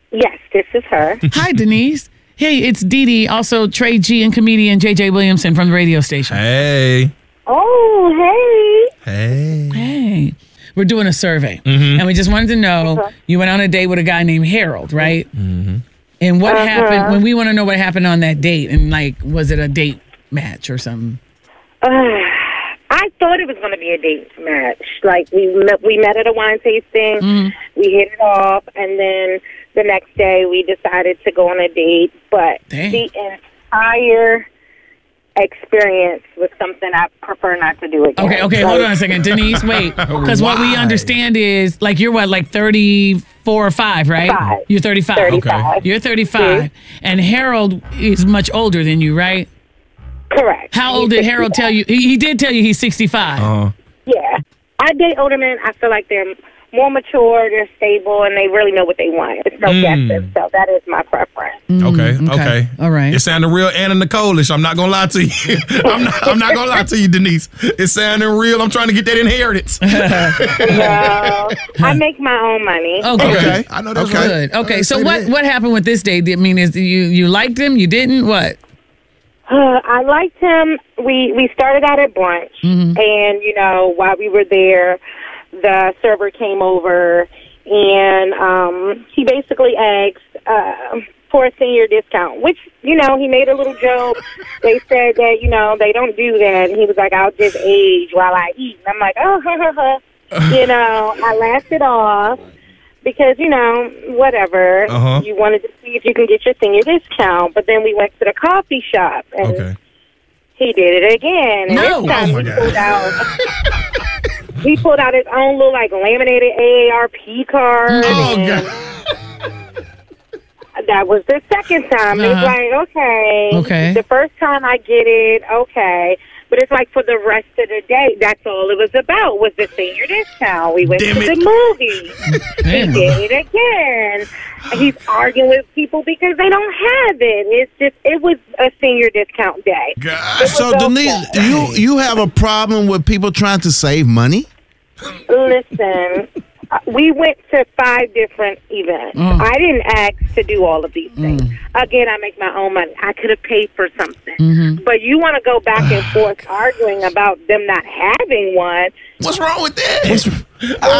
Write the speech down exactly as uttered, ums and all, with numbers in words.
Yes, this is her. Hi, Denise. Hey, it's Dee Dee, also Trey G and comedian J J Williamson from the radio station. Hey. Oh, hey. Hey. Hey. We're doing a survey, Mm-hmm. and we just wanted to know, Uh-huh. you went on a date with a guy named Harold, right? Mm-hmm. And what Uh-huh. happened, when we want to know what happened on that date, and like, was it a date match or something? Uh, I thought it was going to be a date match. Like, we met, we met at a wine tasting. Mm-hmm. We hit it off, and then the next day we decided to go on a date. But Dang. the entire experience was something I prefer not to do again. Okay, okay, hold on a second. Denise, wait. Because what we Why? understand is, like, you're what, like thirty-four or five, right? Five. You're thirty-five. thirty-five. You're thirty-five. And Harold is much older than you, right? Correct. How old did Harold tell you? He, he did tell you he's sixty-five. Uh, Yeah. I date older men. I feel like they're more mature, they're stable, and they really know what they want. It's no Mm. guessing. So that is my preference. okay, okay. okay. All right. It sounded real Anna Nicole-ish. I'm not gonna lie to you. I'm not. I'm not gonna lie to you, Denise. It sounded real. I'm trying to get that inheritance. Well, I make my own money. Okay. Okay, I know that's Okay. right. Good. Okay. Uh, So say what that. what happened with this date? I mean, is you you liked him? You didn't? What? Uh, I liked him. We we started out at brunch, and you know, while we were there, the server came over, and um, he basically asked uh, for a senior discount. Which, you know, he made a little joke. They said that, you know, they don't do that, and he was like, "I'll just age while I eat." And I'm like, "Oh, ha ha ha." You know, I laughed it off. Because, you know, whatever. Uh-huh. You wanted to see if you can get your senior discount. But then we went to the coffee shop, and Okay. he did it again. And No. this time Oh, my he God. pulled out he pulled out his own little like laminated A A R P card. Oh and God. that was the second time. It's Uh-huh. like, okay. Okay. The first time I get it, okay. But it's like for the rest of the day, that's all it was about, was the senior discount. We went Damn to it. the movies. He Damn. did it again. He's arguing with people because they don't have it. It's just, it was a senior discount day. God. So, okay. Denise, you you have a problem with people trying to save money? Listen, uh, we went to five different events. Mm. I didn't ask to do all of these things. Again, I make my own money. I could have paid for something. Mm-hmm. But you want to go back and forth arguing about them not having one. What's wrong with that?